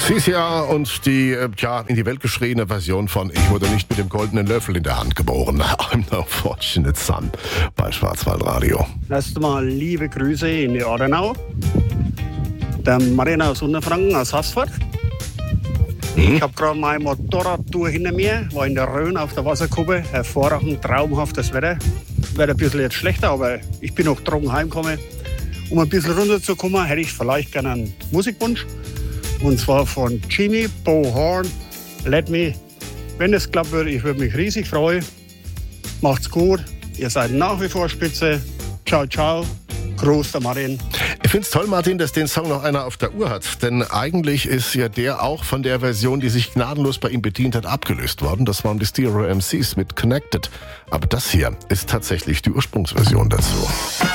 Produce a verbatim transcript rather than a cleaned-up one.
Sia und die äh, ja, in die Welt geschriene Version von Ich wurde nicht mit dem goldenen Löffel in der Hand geboren. I'm no fortunate son bei Schwarzwaldradio. Erst mal liebe Grüße in die Ordenau. Der Martin aus Unterfranken, aus Haßfurt. Mhm. Ich habe gerade meine Motorradtour hinter mir, war in der Rhön auf der Wasserkuppe. Hervorragend, traumhaftes Wetter. Wird ein bisschen jetzt schlechter, aber ich bin noch trocken heimgekommen. Um ein bisschen runterzukommen, hätte ich vielleicht gerne einen Musikwunsch. Und zwar von Jimmy Bo Horn, Let Me. Wenn es klappt würde, ich würde mich riesig freuen. Macht's gut, ihr seid nach wie vor spitze. Ciao, ciao. Gruß, der Martin. Ich find's toll, Martin, dass den Song noch einer auf der Uhr hat. Denn eigentlich ist ja der auch von der Version, die sich gnadenlos bei ihm bedient hat, abgelöst worden. Das waren die Stereo M Cs mit Connected. Aber das hier ist tatsächlich die Ursprungsversion dazu.